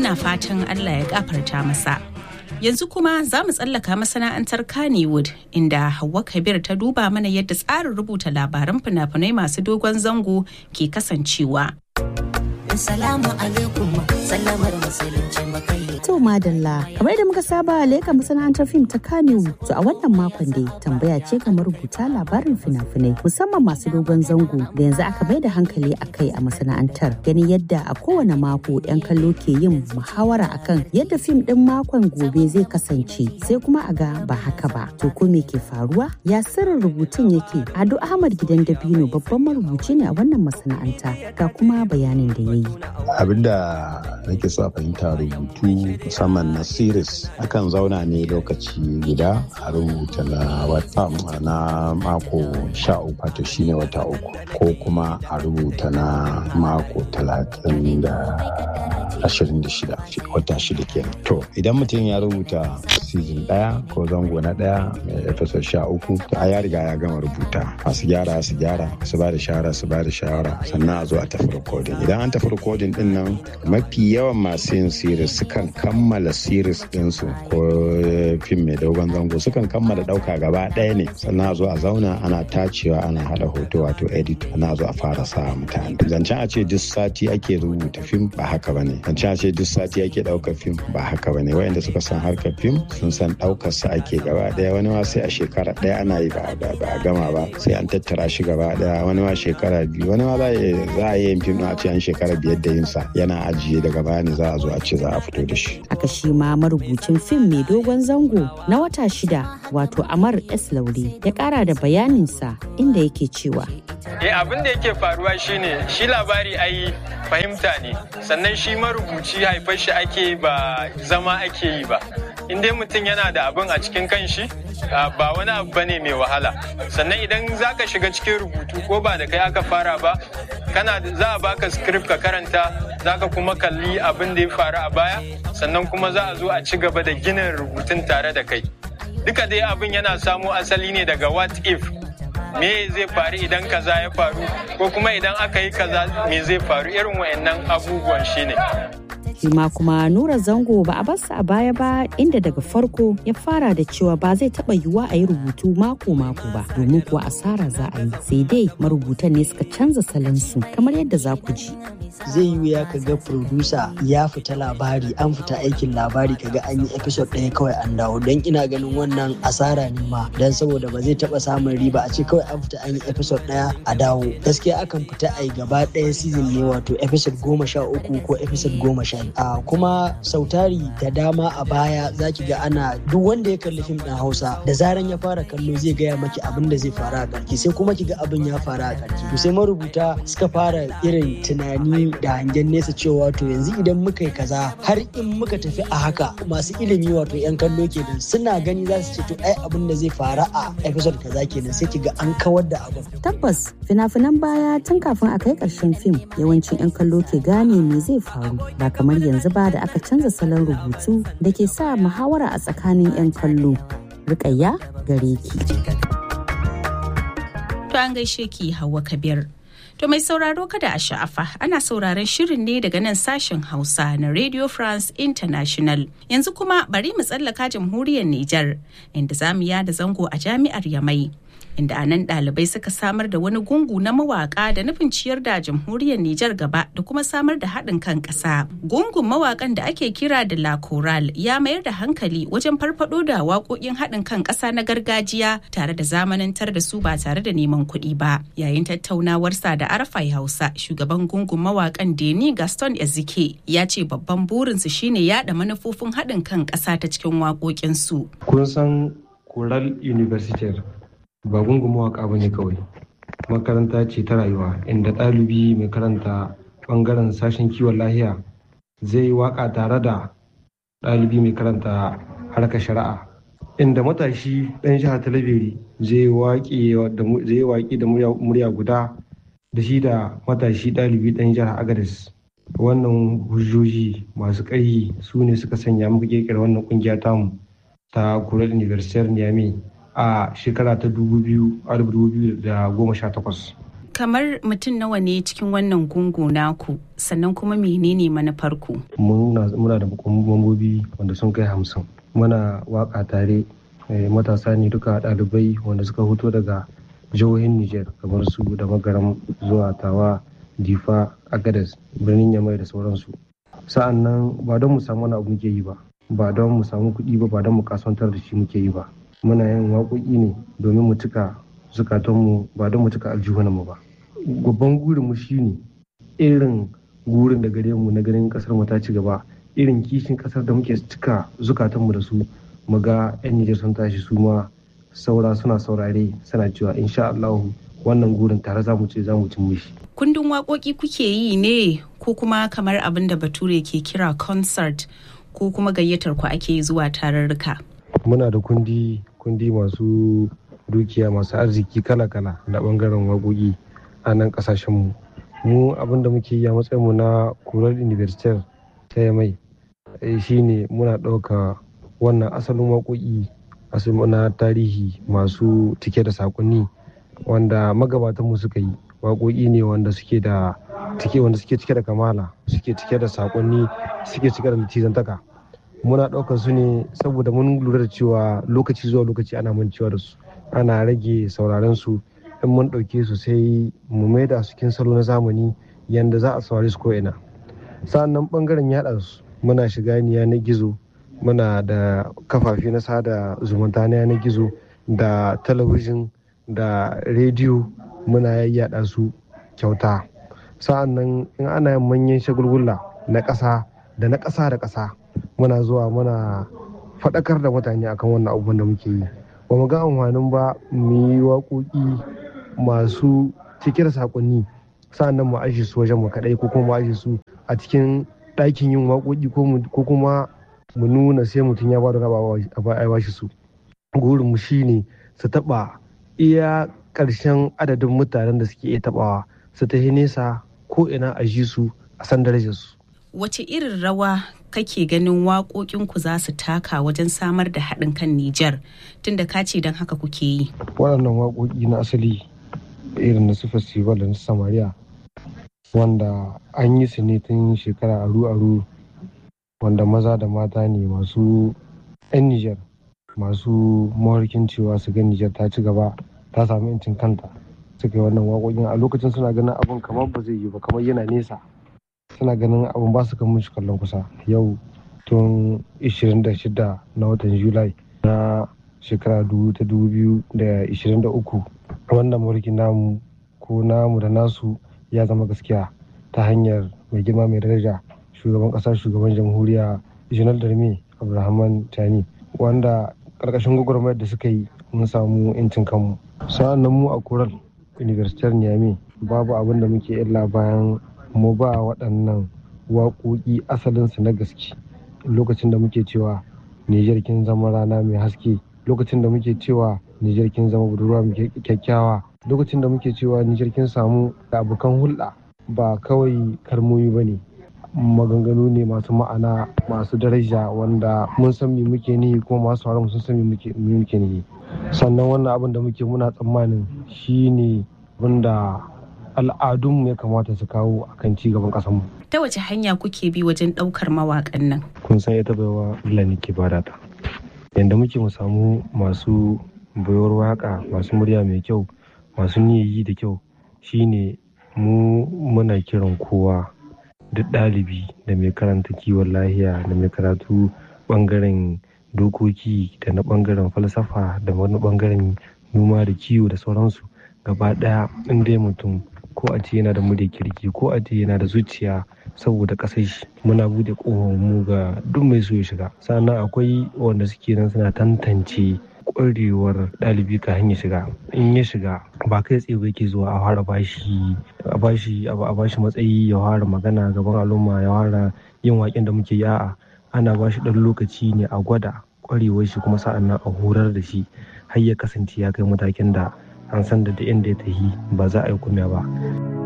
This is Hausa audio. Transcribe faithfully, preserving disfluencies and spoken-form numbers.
muna fatan Allah ya gafarta masa. Yanzu kuma za mu tsallaka masana'antar Kannywood inda Hauwa Kabir ta duba mana yadda tsarin rubuta labaran fina-finai masu dogon zango ke kasancewa. Assalamu alaikum, sallamar musulunci makai. To madalla, kamar da muka saba leka masana'antar fim ta Kannywood. To a wannan makon dai tambaya ce kamar rubuta labarin fina-finai musamman masu dogon zango da yanzu aka bai da hankali a kai a masana'antar. Ganin yadda a kowane mako 'yan kallo ke yin muhawara akan yadda fim din makon gobe zai kasance sai kuma a ga ba haka ba. To ko me ke faruwa? Ya sirrin rubutun yake? Ado Ahmad Gidan Dabino babban marubuci ne a wannan masana'anta ga kuma bayanin da ya yi. Abinda nake so a fahimta rubutu musamman na series akan zauna ne lokaci guda a rubuta na wata na mako sha uku wato shine wata uku ko kuma a rubuta na mako talatin da ashirin da shida wata shida kenan. To idan mutum ya rubuta season daya ko zango na daya mai episode sha uku to a ya riga ya gama rubuta, masu gyara su gyara, su ba da shawara su ba da shawara, sannan a zo a tafi recording. Idan an tafi recording din nan mafi yawan masu yin series sukan kammala series ɗinsu ko fim mai dogon zango sukan kammala ɗauka gaba ɗaya ne, sannan a zo a zauna ana tacewa ana haɗa hoto wato edit, ana zo a fara sa mutane. Zancen a ce duk sati ake rubuta fim ba haka bane, zancen a ce duk sati ake ɗaukar fim ba haka bane. Wayanda suka san harkar fim sun san ɗaukar sa ake gaba ɗaya, wani ma sai a shekara ɗaya ana yi ba a gama ba sai an tattara shi gaba ɗaya, wani ma shekara biyu, wani ma za a yi yin fim a ce an shekara biyar da yin sa yana ajiye daga baya ne za a zo a ce za a fito da shi. Aka shi ma marubucin fim mai dogon zango na wata shida wato Amar S. Laure ya kara da bayaninsa inda yake cewa. Eh abin da yake faruwa shine shi labari ai fahimta ne, sannan shi marubuci haifar shi ake ba zama ake yi ba. In dai mutum yana da abin a cikin kanshi ba wani abu bane mai wahala. Sannan idan zaka shiga cikin rubutu ko ba da kai aka fara ba, kana za a baka script ka karanta, zaka kuma kalli abin da ya faru a baya, sannan kuma za a zo a ci gaba da ginin rubutun tare da kai. Duka dai abin yana samo asali ne daga what if, me zai faru idan kaza ya faru, ko kuma idan aka yi kaza me zai faru, irin wayannan abubuwan shine. Shima kuma Nura Zango ba a barsa a baya ba, inda daga farko ya fara da cewa ba zai taba yiwuwa a yi rubutu mako-mako ba domin kuwa asara za a yi, sai dai marubutan ne suka canza salansu kamar yadda za ku ji. Zai yi wuya ka ga producer ya fita labari, an fita aikin labari kaga an yi episode ɗaya kawai an dawo, don ina ganin wannan asara ne ma, don saboda ba zai taba samun riba a ce kawai an fita an yi episode ɗaya a dawo. Gaskiya akan fita a yi gaba ɗaya season ne wato episode goma sha uku ko episode goma sha a kuma sautari da dama a baya zaki ga ana duk wanda ya kalli fim ɗin Hausa da zaran ya fara kallo zai gaya maki abin da zai faru a ƙarshe, sai kuma ki ga abin ya faru a ƙarshe. To sai marubuta suka fara irin tunani da hangen nesa cewa to yanzu idan muka yi kaza har in muka tafi a haka, masu ilimi wato yan kallo kenan suna gani za su ce to ai abin da zai faru a episode kaza kenan, sai ki ga an kawar da abin. Tabbas fina-finan baya tun kafin a kai ƙarshen fim yawancin yan kallo ke gane me zai faru, ba kamar yanzu ba da aka canza salon rubutu da ke sa muhawara a tsakanin 'yan kallo. Rukayya gare ki. To an gaishe ki Hauwa Kabir. To mai sauraro kada a sha'afa, ana sauraron shirin ne daga nan sashen Hausa na Radio France International. Yanzu kuma bari mu tsallaka jamhuriyar Nijar inda zamu yada zango a jami'ar Yamai. Inda a nan ɗalibai suka samar da wani gungu na mawaƙa da nufin ciyar da jamhuriyar Nijar gaba da kuma samar da haɗin kan ƙasa. Gungun mawaƙan da ake kira da La Chorale ya mayar da hankali wajen farfaɗo da waƙoƙin haɗin kan ƙasa na gargajiya tare da zamanantar da su ba tare da neman kuɗi ba. Yayin tattaunawarsa da Arafai Hausa, shugaban gungun mawaƙan Deni Gaston Ezike ya ce babban burinsu shine yaɗa manufofin haɗin kan ƙasa ta cikin waƙoƙinsu. Kun san Chorale Universitaire ba gungun mawaƙa ba ne kawai, makaranta ce ta rayuwa inda ɗalibi mai karanta ɓangaren sashen kiwon lahiya zai yi waƙa tare da ɗalibi mai karanta harkar shari'a, inda matashi ɗan jihar Talabiri zai yi waƙi da murya guda da shi da matashi ɗalibi ɗan jihar Agadez. Wannan hujjoji masu ƙarfi su ne suka sanya muka ƙirƙira wannan ƙungiya tamu ta Chorale Universitaire Niamey a shekara ta dubu biyu da goma sha takwas. kamar mutum nawa ne cikin wannan gungu naku sannan kuma menene manufarku? Muna da mambobi wanda sun kai hamsin. Muna waka tare, matasa ne duka ɗalibai wanda suka fito daga jihohin Nijar kamar su da Magaram zuwa Tawa, Difa, Agadez, birnin Yamai da sauransu. Sa'an nan ba don mu samu wani abu muke yi ba, ba don mu samu kuɗi ba, ba don mu kasuwantar da shi muke yi ba. Muna yin waƙoƙi ne domin mu cika zukatanmu, ba don mu cika aljihunanmu ba. Babban gurinmu shine irin gurin da gare mu na ganin kasar mu ta ci gaba, irin kishin kasar da muke cika zukatanmu da su, mu ga 'yan Nijar sun tashi su ma saura suna saurare suna cewa insha Allah wannan gurin tare za mu ce za mu cin mishi. Kundin waƙoƙi kuke yi ne ko kuma kamar abin da Bature ke kira concert ko kuma gayyatar ku ake zuwa tarurruka? Muna da kundi kundi masu dukiya masu arziki kala-kala na bangaren waƙoƙi a nan ƙasashenmu. Mu abin da muke yi a matsayinmu na Kural University ta Yamai shine muna ɗauka wannan asalin waƙoƙi na tarihi masu cike da saƙonni wanda magabatanmu suka yi. Waƙoƙi ne wanda suke da cike wanda suke cike da kamala, suke cike da saƙonni, suke cike da litizantaka. Muna ɗaukar su ne saboda mun lura da cewa lokaci zuwa lokaci ana mancewa da su, ana rage sauraren su. In mun ɗauke su sai mu maida su cikin salo na zamani yanda za a saurari su ko'ina. Sa'annan ɓangaren yaɗa su muna shiga yanar gizo, muna da kafafe na sada zumunta na yanar gizo da talabijin da rediyo, muna yayyada su kyauta. Sa'annan in ana yin manyan shagulgula na ƙasa da na ƙasa da ƙasa, muna zuwa muna faɗakar da mutane akan wannan abubuwan da muke yi. Ba mu ga amfanin ba mu yi waƙoƙi masu cike da saƙonni sa'annan mu aje su wajen mu kaɗai ko kuma mu aje su a cikin ɗakin yin waƙoƙi ko kuma mu nuna sai mutum ya ba da raba a bashi su. Gurin mu shine su taɓa iya ƙarshen adadin mutanen da suke iya taɓawa, su tafi nesa ko ina a ji su a san darajar su. Wace irin rawa kake ganin waƙoƙinku za su taka wajen samar da haɗin kan Nijar tunda ka ce don haka kuke yi? Waɗannan waƙoƙi na asali irin na su festival da na Samariya wanda an yi su ne tun shekara aru-aru, wanda maza da mata ne masu 'yan Nijar masu mawarkin cewa su ga Nijar ta ci gaba ta samu 'yancin kanta suka yi wannan waƙoƙin. A lokacin suna ganin abin kamar ba zai yi ba, kamar yana nesa, suna ganin abin ba su kan mishi kallon kusa. Yau tun ishirin da shida na watan Julai na shekara ta dubu biyu da ishirin da uku wannan mulkin namu ko namu da nasu ya zama gaskiya ta hanyar mai girma mai daraja shugaban ƙasa, shugaban jamhuriya Janar Darme Abdulrahman Tani, wanda ƙarƙashin gwagwarmayar da suka yi mun samu 'yancin kanmu. Sa'an nan mu a Kural Universitar Niamey babu abin da muke illa bayan mu ba waɗannan waƙoƙi asalinsu na gaske. Lokacin da muke cewa Nijar kin zama rana mai haske, lokacin da muke cewa Nijar kin zama budurwa mai kyakkyawa, lokacin da muke cewa Nijar kin samu abokan hulɗa, ba kawai kalmomi ba ne, maganganu ne masu ma'ana masu daraja wanda mun san me muke nihi kuma masu sauraron sun san me muke nihi. Sannan wannan abin da muke muna tsammanin shine wanda al'adunmu ya kamata su kawo akan ci gaban ƙasarmu. Ta wace hanya kuke bi wajen ɗaukar mawaƙan nan? Kun san ita baiwa Allah ne ke bada ta. Yanda muke mu samu masu baiwar waƙa, masu murya mai kyau, masu niyyayi da kyau, shine mu muna kiran kowa, duk ɗalibi da mai karanta kiwon lahiya da mai karatu ɓangaren dokoki da na ɓangaren falsafa da wani ɓangaren noma da kiwo da sauransu, gaba ɗaya in dai mutum ko a ce yana da murya kirki ko a ce yana da zuciya saboda ƙasar shi, muna bude ƙofar mu ga duk mai so ya shiga. Sannan akwai wanda suke nan suna tantance ƙwarewar ɗalibi ka hanyar shiga. In ya shiga ba kai tsaye ba yake zuwa a fara bashi a bashi a bashi matsayi ya fara magana gaban al'umma, ya fara yin waƙen da muke yi. A'a, ana bashi ɗan lokaci ne a gwada ƙwarewar shi kuma sa'an nan a horar da shi har ya kasance ya kai matakin da an san da inda ya tafi ba za a yi kumya ba.